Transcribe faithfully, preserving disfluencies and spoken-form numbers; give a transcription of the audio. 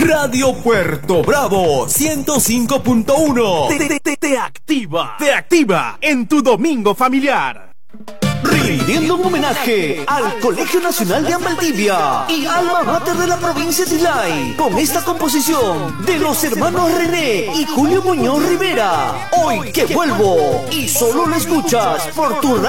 Radio Puerto Bravo ciento cinco punto uno te, te, te, te activa, te activa en tu domingo familiar. Rindiendo un homenaje al Colegio Nacional de Valdivia y alma mater de la provincia de Islay, con esta composición de los hermanos René y Julio Muñoz Rivera. Hoy que vuelvo y solo lo escuchas por tu radio.